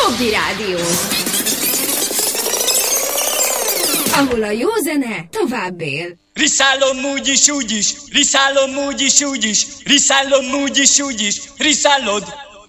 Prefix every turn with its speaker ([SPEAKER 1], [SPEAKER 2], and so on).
[SPEAKER 1] Csobbi Rádió. Ahol a jó zene tovább él.
[SPEAKER 2] Riszállom úgyis, riszállom úgyis, riszállom úgyis, riszállod.